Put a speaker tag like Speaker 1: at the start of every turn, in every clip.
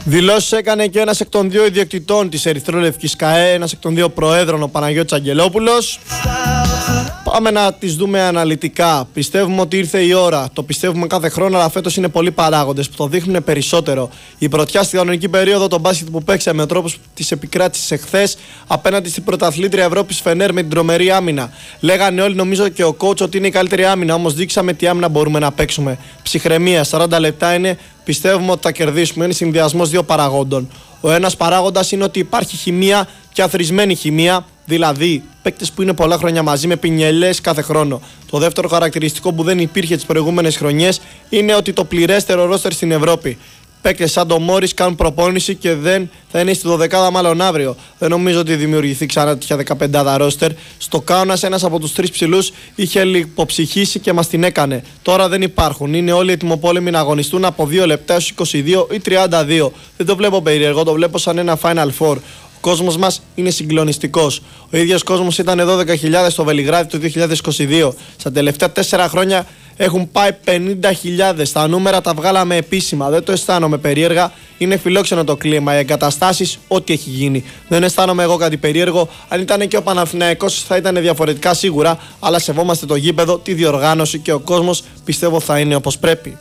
Speaker 1: Δηλώσεις έκανε και ένας εκ των δύο ιδιοκτητών της ερυθρόλευκης ΚΑΕ, ένας εκ των δύο προέδρων, ο Παναγιώτης Αγγελόπουλος. Πάμε να τις δούμε αναλυτικά. Πιστεύουμε ότι ήρθε η ώρα. Το πιστεύουμε κάθε χρόνο, αλλά φέτος είναι πολλοί παράγοντες που το δείχνουν περισσότερο. Η πρωτιά στη κανονική περίοδο, το μπάσκετ που παίξαμε, ο τρόπος της επικράτησης εχθές απέναντι στην πρωταθλήτρια Ευρώπης Φενέρ με την τρομερή άμυνα. Λέγανε όλοι, νομίζω και ο coach, ότι είναι η καλύτερη άμυνα. Όμως δείξαμε τι άμυνα μπορούμε να παίξουμε. Ψυχραιμία, 40 λεπτά είναι. Πιστεύουμε ότι θα κερδίσουμε. Είναι συνδυασμός δύο παραγόντων. Ο ένας παράγοντας είναι ότι υπάρχει χημεία και αθροισμένη χημεία, δηλαδή παίκτες που είναι πολλά χρόνια μαζί με πινιελές κάθε χρόνο. Το δεύτερο χαρακτηριστικό που δεν υπήρχε τις προηγούμενες χρονιές είναι ότι το πληρέστερο ρόστερ στην Ευρώπη. Παίκτες σαν το Μόρις κάνουν προπόνηση και δεν θα είναι στη 12η μάλλον αύριο. Δεν νομίζω ότι δημιουργηθεί ξανά τέτοια 15η ρόστερ. Στο Κάουνας ένας από τους τρεις ψηλούς είχε λιποψυχήσει και μας την έκανε. Τώρα δεν υπάρχουν. Είναι όλοι ετοιμοπόλεμοι να αγωνιστούν από 2 λεπτά έως 22 ή 32. Δεν το βλέπω περίεργο, το βλέπω σαν ένα Final Four. Ο κόσμος μας είναι συγκλονιστικός. Ο ίδιος κόσμος ήταν 12.000 στο Βελιγράδι το 2022. Στα τελευταία 4 χρόνια έχουν πάει 50.000. Τα νούμερα τα βγάλαμε επίσημα. Δεν το αισθάνομαι περίεργα. Είναι φιλόξενο το κλίμα. Οι εγκαταστάσεις, ό,τι έχει γίνει. Δεν αισθάνομαι εγώ κάτι περίεργο. Αν ήταν και ο Παναθηναϊκός θα ήταν διαφορετικά σίγουρα. Αλλά σεβόμαστε το γήπεδο, τη διοργάνωση και ο κόσμος πιστεύω θα είναι όπως πρέπει.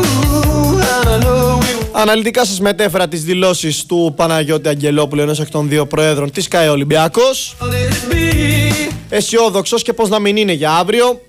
Speaker 1: Αναλυτικά σας μετέφερα τις δηλώσεις του Παναγιώτη Αγγελόπουλου, ενός εκ των δύο προέδρων της ΚΑΕ Ολυμπιακός. Αισιόδοξος και πώς να μην είναι για αύριο.